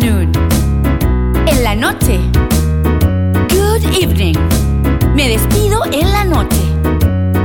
afternoon. En la noche. Good evening. Me despido en la noche.